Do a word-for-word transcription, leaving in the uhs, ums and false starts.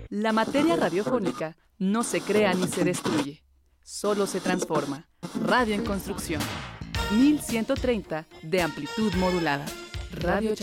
La materia radiofónica no se crea ni se destruye, solo se transforma. Radio en construcción. mil ciento treinta de amplitud modulada. Radio